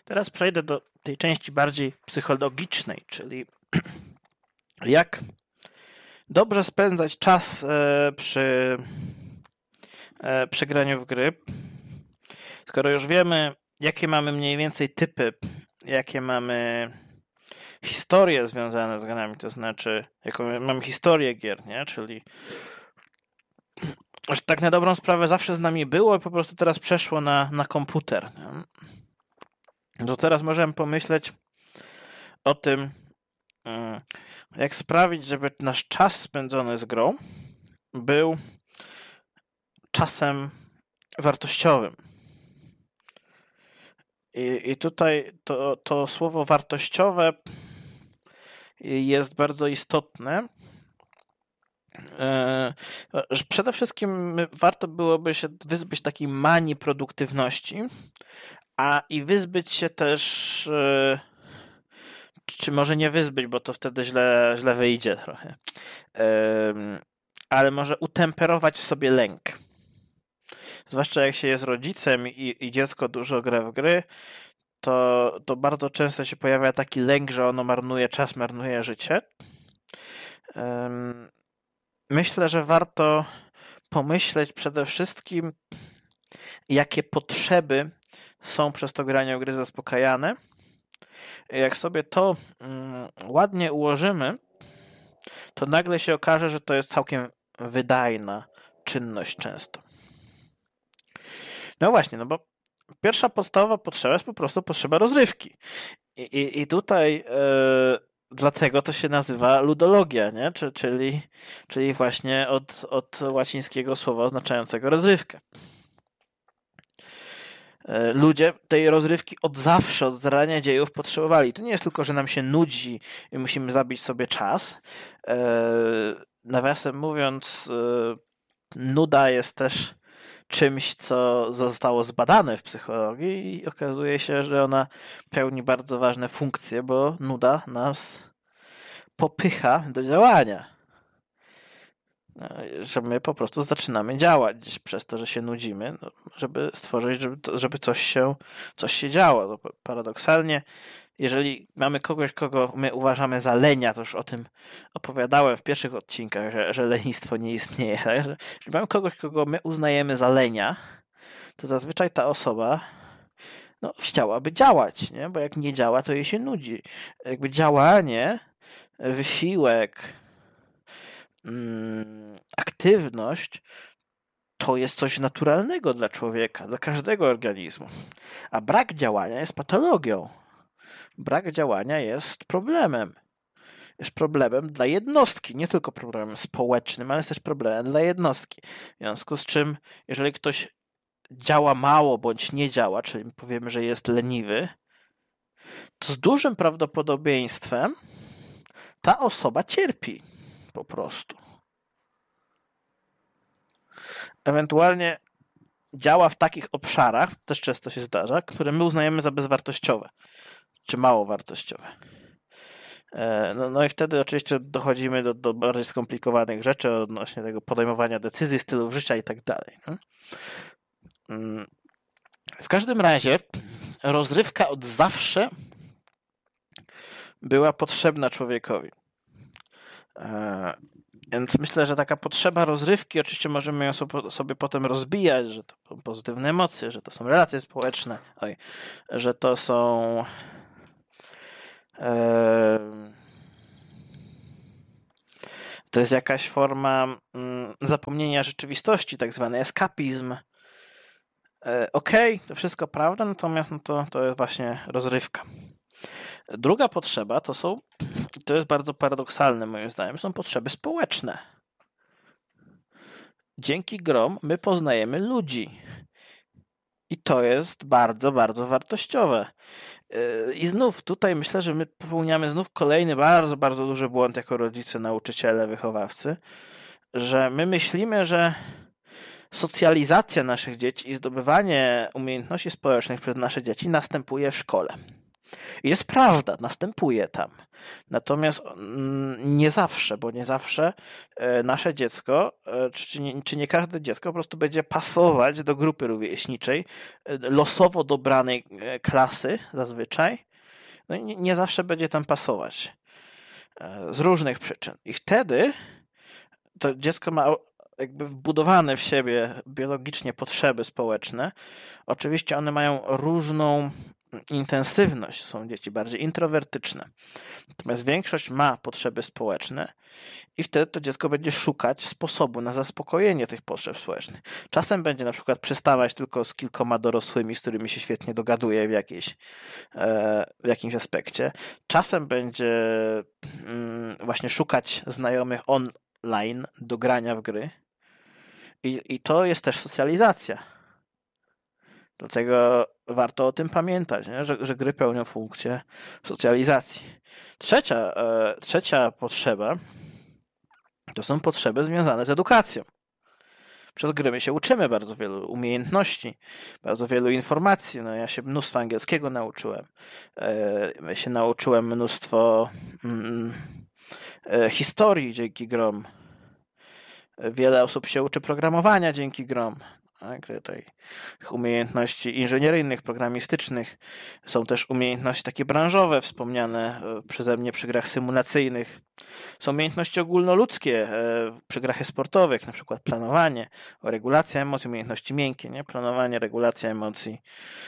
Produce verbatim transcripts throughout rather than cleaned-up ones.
Teraz przejdę do tej części bardziej psychologicznej, czyli jak dobrze spędzać czas przy, przy graniu w gry. Skoro już wiemy, jakie mamy mniej więcej typy, jakie mamy historie związane z grami, to znaczy jaką mamy historię gier, nie? Czyli że tak na dobrą sprawę zawsze z nami było i po prostu teraz przeszło na, na komputer. Nie? To teraz możemy pomyśleć o tym, jak sprawić, żeby nasz czas spędzony z grą był czasem wartościowym. I, i tutaj to, to słowo wartościowe jest bardzo istotne. Przede wszystkim warto byłoby się wyzbyć takiej manii produktywności, a i wyzbyć się też, czy może nie wyzbyć, bo to wtedy źle, źle wyjdzie trochę, ale może utemperować w sobie lęk. Zwłaszcza jak się jest rodzicem i, i dziecko dużo gra w gry, to, to bardzo często się pojawia taki lęk, że ono marnuje czas, marnuje życie. Myślę, że warto pomyśleć przede wszystkim, jakie potrzeby są przez to granie w gry zaspokajane. Jak sobie to ładnie ułożymy, to nagle się okaże, że to jest całkiem wydajna czynność często. No właśnie, no bo pierwsza podstawowa potrzeba jest po prostu potrzeba rozrywki. I, i, i tutaj yy, dlatego to się nazywa ludologia, nie? Czy, czyli, czyli właśnie od, od łacińskiego słowa oznaczającego rozrywkę. Yy, ludzie tej rozrywki od zawsze, od zarania dziejów potrzebowali. To nie jest tylko, że nam się nudzi i musimy zabić sobie czas. Yy, nawiasem mówiąc, yy, nuda jest też czymś, co zostało zbadane w psychologii i okazuje się, że ona pełni bardzo ważne funkcje, bo nuda nas popycha do działania. Że my po prostu zaczynamy działać przez to, że się nudzimy, żeby stworzyć, żeby, żeby coś się, coś się działo. Paradoksalnie, jeżeli mamy kogoś, kogo my uważamy za lenia, to już o tym opowiadałem w pierwszych odcinkach, że, że lenistwo nie istnieje. Tak? Że, jeżeli mamy kogoś, kogo my uznajemy za lenia, to zazwyczaj ta osoba no, chciałaby działać, nie? Bo jak nie działa, to jej się nudzi. Jakby działanie, wysiłek, mm, aktywność to jest coś naturalnego dla człowieka, dla każdego organizmu. A brak działania jest patologią. Brak działania jest problemem. Jest problemem dla jednostki, nie tylko problemem społecznym, ale jest też problemem dla jednostki. W związku z czym, jeżeli ktoś działa mało bądź nie działa, czyli powiemy, że jest leniwy, to z dużym prawdopodobieństwem ta osoba cierpi po prostu. Ewentualnie działa w takich obszarach, też często się zdarza, które my uznajemy za bezwartościowe, czy mało wartościowe. No, no i wtedy oczywiście dochodzimy do, do bardziej skomplikowanych rzeczy odnośnie tego podejmowania decyzji, stylów życia i tak dalej. W każdym razie rozrywka od zawsze była potrzebna człowiekowi. Więc myślę, że taka potrzeba rozrywki, oczywiście możemy ją sobie potem rozbijać, że to są pozytywne emocje, że to są relacje społeczne, oj, że to są to jest jakaś forma zapomnienia rzeczywistości, tak zwany eskapizm. Okej, okay, to wszystko prawda, natomiast no to, to jest właśnie rozrywka. Druga potrzeba to są, to jest bardzo paradoksalne moim zdaniem, są potrzeby społeczne. Dzięki grom my poznajemy ludzi. I to jest bardzo, bardzo wartościowe. I znów tutaj myślę, że my popełniamy znów kolejny bardzo, bardzo duży błąd jako rodzice, nauczyciele, wychowawcy, że my myślimy, że socjalizacja naszych dzieci i zdobywanie umiejętności społecznych przez nasze dzieci następuje w szkole. I jest prawda, następuje tam. Natomiast nie zawsze, bo nie zawsze nasze dziecko, czy nie, czy nie każde dziecko po prostu będzie pasować do grupy rówieśniczej, losowo dobranej klasy zazwyczaj. No i nie, nie zawsze będzie tam pasować. Z różnych przyczyn. I wtedy to dziecko ma jakby wbudowane w siebie biologicznie potrzeby społeczne. Oczywiście one mają różną intensywność. Są dzieci bardziej introwertyczne. Natomiast większość ma potrzeby społeczne i wtedy to dziecko będzie szukać sposobu na zaspokojenie tych potrzeb społecznych. Czasem będzie na przykład przystawać tylko z kilkoma dorosłymi, z którymi się świetnie dogaduje w, jakiejś, w jakimś aspekcie. Czasem będzie właśnie szukać znajomych online do grania w gry. I, i to jest też socjalizacja. Dlatego warto o tym pamiętać, nie? Że, że gry pełnią funkcję socjalizacji. Trzecia, e, trzecia potrzeba to są potrzeby związane z edukacją. Przez gry my się uczymy bardzo wielu umiejętności, bardzo wielu informacji. No, ja się mnóstwo angielskiego nauczyłem. E, ja się nauczyłem mnóstwo mm, e, historii dzięki grom. Wiele osób się uczy programowania dzięki grom. Tak, tutaj umiejętności inżynieryjnych, programistycznych. Są też umiejętności takie branżowe, wspomniane przeze mnie przy grach symulacyjnych. Są umiejętności ogólnoludzkie przy grach sportowych, na przykład planowanie, regulacja emocji, umiejętności miękkie, nie? Planowanie, regulacja emocji,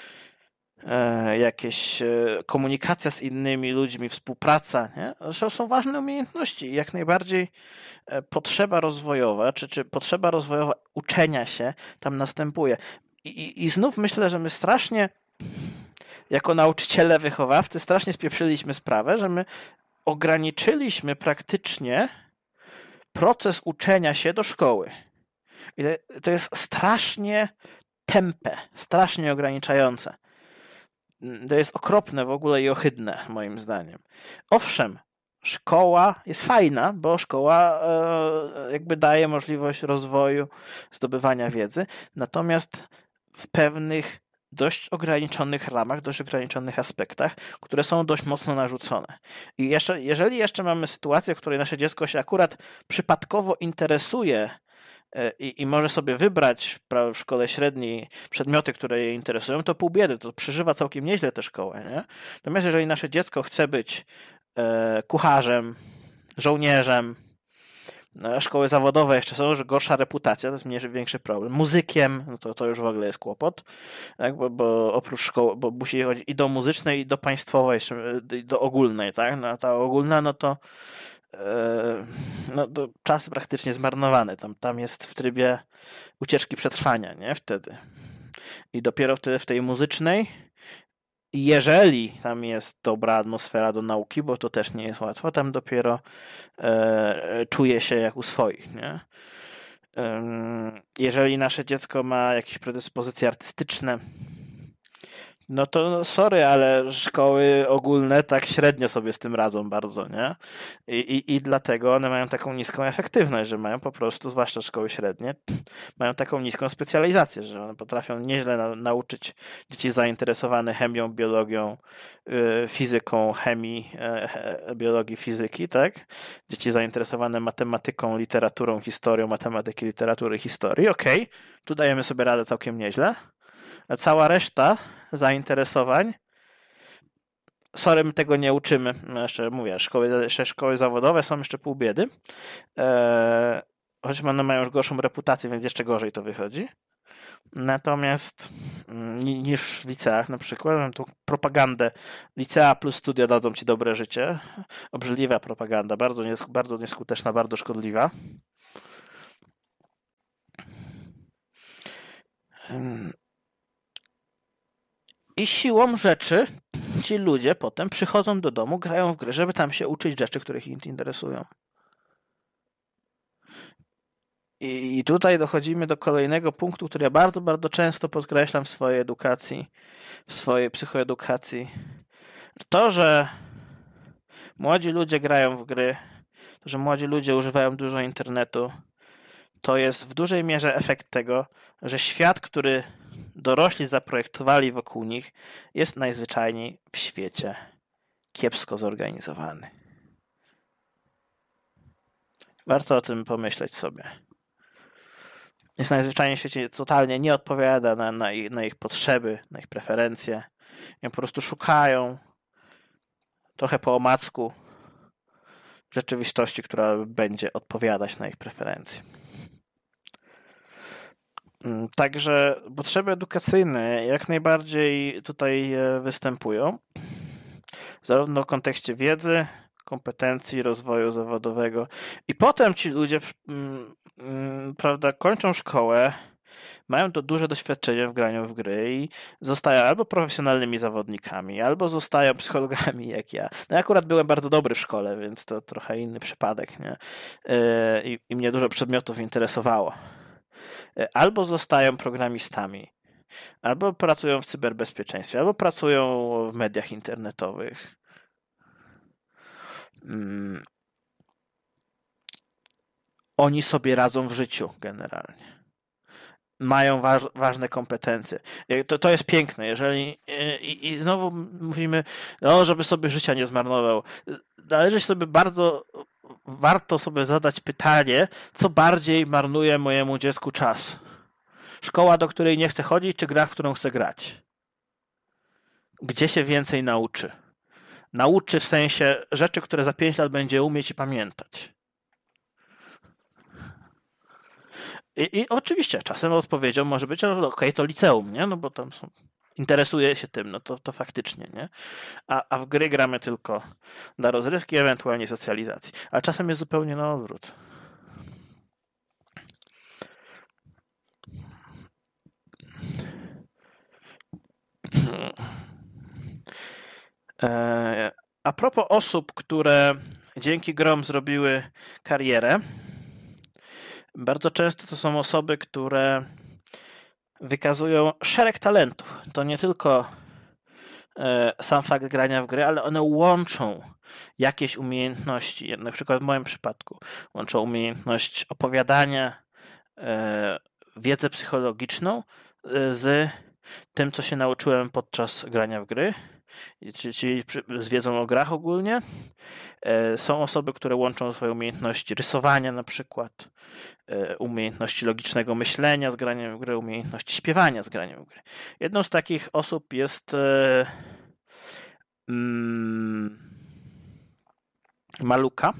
jakieś komunikacja z innymi ludźmi, współpraca. Nie? To są ważne umiejętności i jak najbardziej potrzeba rozwojowa, czy, czy potrzeba rozwojowa uczenia się tam następuje. I, i, I znów myślę, że my strasznie, jako nauczyciele, wychowawcy, strasznie spieprzyliśmy sprawę, że my ograniczyliśmy praktycznie proces uczenia się do szkoły. I to jest strasznie tępe, strasznie ograniczające. To jest okropne w ogóle i ohydne, moim zdaniem. Owszem, szkoła jest fajna, bo szkoła jakby daje możliwość rozwoju, zdobywania wiedzy, natomiast w pewnych dość ograniczonych ramach, dość ograniczonych aspektach, które są dość mocno narzucone. I jeszcze, jeżeli jeszcze mamy sytuację, w której nasze dziecko się akurat przypadkowo interesuje I, i może sobie wybrać w szkole średniej przedmioty, które je interesują, to pół biedy, to przeżywa całkiem nieźle tę szkołę. Nie? Natomiast jeżeli nasze dziecko chce być e, kucharzem, żołnierzem, no, szkoły zawodowe jeszcze są, że gorsza reputacja, to jest mniejszy, większy problem. Muzykiem, no to, to już w ogóle jest kłopot, tak? bo, bo oprócz szkoły, bo musi chodzić i do muzycznej, i do państwowej, i do ogólnej, tak? No, ta ogólna, no to no to czas praktycznie zmarnowany. Tam, tam jest w trybie ucieczki przetrwania, nie? Wtedy. I dopiero wtedy w tej muzycznej, jeżeli tam jest dobra atmosfera do nauki, bo to też nie jest łatwo, tam dopiero e, czuje się jak u swoich, nie? E, jeżeli nasze dziecko ma jakieś predyspozycje artystyczne, no to sorry, ale szkoły ogólne tak średnio sobie z tym radzą bardzo, nie? I, i, i dlatego one mają taką niską efektywność, że mają po prostu, zwłaszcza szkoły średnie, mają taką niską specjalizację, że one potrafią nieźle na, nauczyć dzieci zainteresowane chemią, biologią, yy, fizyką, chemii, yy, biologii, fizyki, tak? Dzieci zainteresowane matematyką, literaturą, historią, matematyki, literatury, historii. Okej, okay, tu dajemy sobie radę całkiem nieźle. A cała reszta zainteresowań, sorry, my tego nie uczymy. Jeszcze mówię, szkoły, jeszcze szkoły zawodowe są jeszcze pół biedy. Eee, choć one mają już gorszą reputację, więc jeszcze gorzej to wychodzi. Natomiast niż w liceach na przykład, mam tu propagandę. Licea plus studia dadzą ci dobre życie. Obrzydliwa propaganda, bardzo, nies- bardzo nieskuteczna, bardzo szkodliwa. I siłą rzeczy ci ludzie potem przychodzą do domu, grają w gry, żeby tam się uczyć rzeczy, których ich interesują. I tutaj dochodzimy do kolejnego punktu, który ja bardzo, bardzo często podkreślam w swojej edukacji, w swojej psychoedukacji. To, że młodzi ludzie grają w gry, to, że młodzi ludzie używają dużo internetu, to jest w dużej mierze efekt tego, że świat, który dorośli zaprojektowali wokół nich, jest najzwyczajniej w świecie kiepsko zorganizowany. Warto o tym pomyśleć sobie. Jest najzwyczajniej w świecie totalnie nie odpowiada na, na, ich, na ich potrzeby, na ich preferencje. I po prostu szukają trochę po omacku rzeczywistości, która będzie odpowiadać na ich preferencje. Także potrzeby edukacyjne jak najbardziej tutaj występują, zarówno w kontekście wiedzy, kompetencji, rozwoju zawodowego. I potem ci ludzie, prawda, kończą szkołę, mają to duże doświadczenie w graniu w gry i zostają albo profesjonalnymi zawodnikami, albo zostają psychologami jak ja. No ja akurat byłem bardzo dobry w szkole, więc to trochę inny przypadek, nie? I, i mnie dużo przedmiotów interesowało. Albo zostają programistami, albo pracują w cyberbezpieczeństwie, albo pracują w mediach internetowych. Hmm. Oni sobie radzą w życiu generalnie. Mają waż, ważne kompetencje. To, to jest piękne. Jeżeli i, i znowu mówimy, no, żeby sobie życia nie zmarnował. Należy sobie bardzo, warto sobie zadać pytanie, co bardziej marnuje mojemu dziecku czas. Szkoła, do której nie chce chodzić, czy gra, w którą chce grać? Gdzie się więcej nauczy? Nauczy w sensie rzeczy, które za pięć lat będzie umieć i pamiętać. I, i oczywiście czasem odpowiedzią może być, no okej, okay, to liceum, nie? No bo tam są, interesuje się tym, no to, to faktycznie, nie? A, a w gry gramy tylko dla rozrywki, ewentualnie socjalizacji. A czasem jest zupełnie na odwrót. A propos osób, które dzięki grom zrobiły karierę, bardzo często to są osoby, które wykazują szereg talentów. To nie tylko sam fakt grania w gry, ale one łączą jakieś umiejętności. Na przykład w moim przypadku łączą umiejętność opowiadania, wiedzę psychologiczną z tym, co się nauczyłem podczas grania w gry, czyli z wiedzą o grach ogólnie. Są osoby, które łączą swoje umiejętności rysowania na przykład, umiejętności logicznego myślenia z graniem w gry, umiejętności śpiewania z graniem w gry. Jedną z takich osób jest mm, Maluka,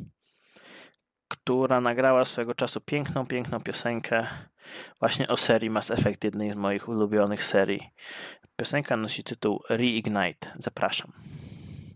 która nagrała swego czasu piękną, piękną piosenkę właśnie o serii Mass Effect, jednej z moich ulubionych serii. Piosenka nosi tytuł Reignite. Zapraszam.